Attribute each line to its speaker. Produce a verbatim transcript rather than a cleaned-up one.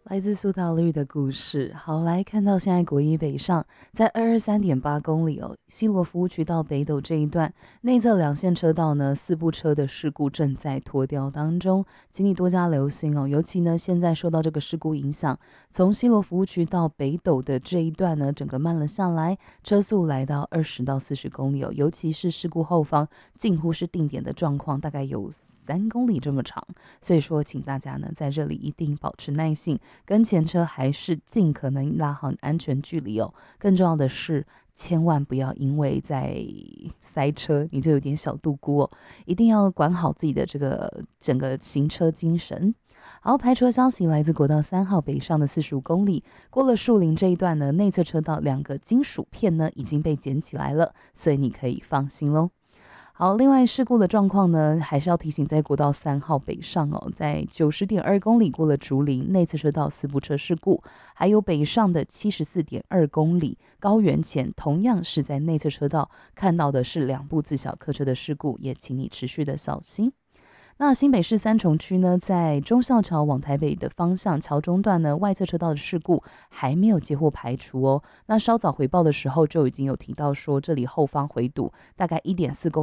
Speaker 1: 来自苏打绿的故事。好，来看到现在国一北上，在二二三点八公里哦，西罗服务区到北斗这一段内侧两线车道呢，四部车的事故正在拖吊当中，请你多加留心哦。尤其呢，现在受到这个事故影响，从西罗服务区到北斗的这一段呢，整个慢了下来，车速来到二十到四十公里哦。尤其是事故后方近乎是定点的状况，大概有三公里这么长，所以说，请大家呢在这里一定保持耐性。跟前车还是尽可能拉好安全距离哦。更重要的是，千万不要因为在塞车你就有点小度孤哦，一定要管好自己的这个整个行车精神。好，排除消息来自国道三号北上的四十五公里，过了树林这一段呢，内侧车道两个金属片呢已经被捡起来了，所以你可以放心喽。好，另外事故的状况呢，还是要提醒，在国道三号北上哦，在九十点二公里过了竹林内侧车道四部车事故，还有北上的七十四点二公里高原前，同样是在内侧车道看到的是两部自小客车的事故，也请你持续的小心。那新北市三重区呢，在忠孝桥往台北的方向桥中段呢，外侧车道的事故还没有接获排除哦。那稍早回报的时候就已经有提到说，这里后方回堵大概一点四公里。